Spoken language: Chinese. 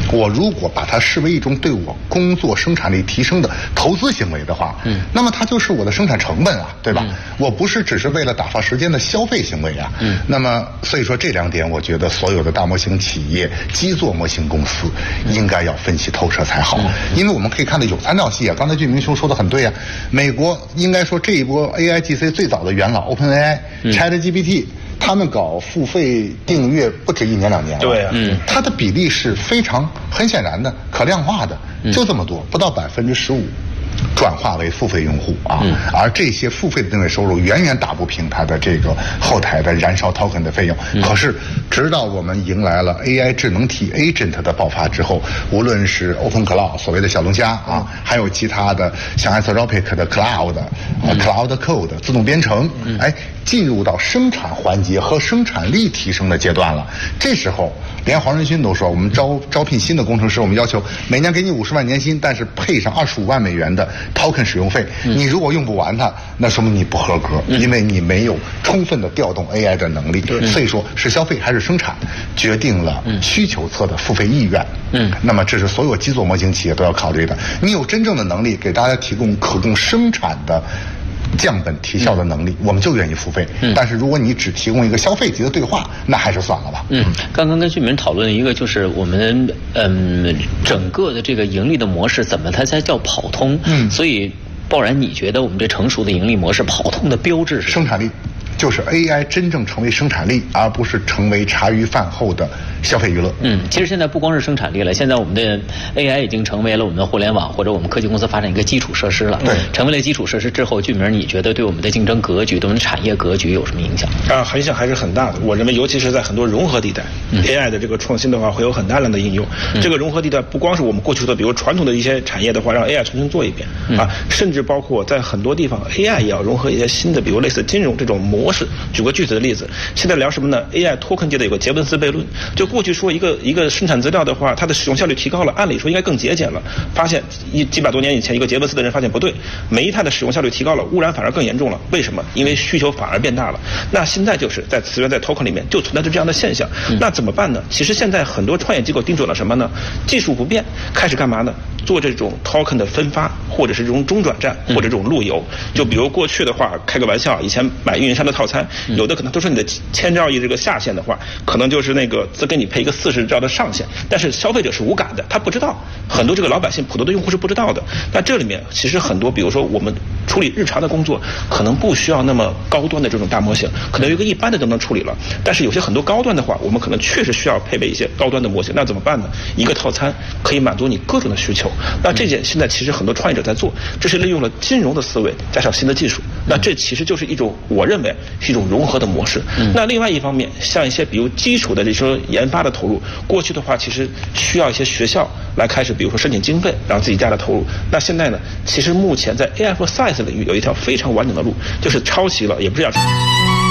我如果把它视为一种对我工作生产力提升的投资行为的话，那么它就是我的生产成本啊，对吧？我不是只是为了打发时间的消费行为啊。那么所以说这2点，我觉得所有的大模型企业、基座模型公司应该要分析透彻才好。因为我们可以看到有参照系啊，刚才俊明兄说的很对啊，美国应该说这一波 AIGC 最早的元老 OpenAI、ChatGPT。他们搞付费订阅不止1年2年了， 对啊， 它的比例是很显然的、可量化的，就这么多，不到15%。转化为付费用户啊，而这些付费的订阅收入远远打不平它的这个后台的燃烧 token 的费用。可是，直到我们迎来了 AI 智能体 agent 的爆发之后，无论是 Open Cloud 所谓的小龙虾啊，还有其他的像 Anthropic 的 Cloud Code 自动编程，进入到生产环节和生产力提升的阶段了。这时候，连黄仁勋都说，我们招聘新的工程师，我们要求每年给你50万年薪，但是配上25万美元的 token 使用费。你如果用不完它，那说明你不合格，因为你没有充分的调动 AI 的能力。所以说是消费还是生产，决定了需求侧的付费意愿。那么这是所有基座模型企业都要考虑的。你有真正的能力给大家提供可供生产的降本提效的能力，我们就愿意付费。但是如果你只提供一个消费级的对话，那还是算了吧。 刚刚跟俊明讨论一个，就是我们整个的这个盈利的模式怎么它才叫跑通？所以鲍然，你觉得我们这成熟的盈利模式跑通的标志是生产力？就是 AI 真正成为生产力，而不是成为茶余饭后的消费娱乐。 其实现在不光是生产力了，现在我们的 AI 已经成为了我们的互联网或者我们科技公司发展一个基础设施了。成为了基础设施之后，俊明，你觉得对我们的竞争格局、对我们的产业格局有什么影响？ 影响还是很大的。我认为，尤其是在很多融合地带，AI 的这个创新的话，会有很大量的应用。这个融合地带不光是我们过去的，比如传统的一些产业的话，让 AI 重新做一遍甚至包括在很多地方 AI 也要融合一些新的，比如类似金融这种模式。举个具体的例子，现在聊什么呢 ？AI 托肯界的有个杰文斯悖论，就过去说一个生产资料的话，它的使用效率提高了，按理说应该更节俭了。发现几百多年以前，一个杰文斯的人发现不对，煤炭的使用效率提高了，污染反而更严重了。为什么？因为需求反而变大了。那现在就是在词源在 token 里面就存在着这样的现象。那怎么办呢？其实现在很多创业机构盯准了什么呢？技术不变，开始干嘛呢？做这种 token 的分发，或者是这种中转站，或者这种路由。就比如过去的话，开个玩笑，以前买运营商的套餐，有的可能都是你的1000兆亿这个下限的话，可能就是那个只给你配一个40兆的上限，但是消费者是无感的，他不知道，很多这个老百姓普通的用户是不知道的。那这里面其实很多，比如说我们处理日常的工作，可能不需要那么高端的这种大模型，可能有一个一般的都能处理了。但是有些很多高端的话，我们可能确实需要配备一些高端的模型。那怎么办呢？一个套餐可以满足你各种的需求。那这件现在其实很多创业者在做，这是利用了金融的思维加上新的技术。那这其实就是一种，我认为是一种融合的模式。那另外一方面，像一些比如基础的这些研发的投入，过去的话其实需要一些学校来开始，比如说申请经费，让自己家的投入。那现在呢，其实目前在 AI for Science 领域有一条非常完整的路，就是抄袭了，也不是要。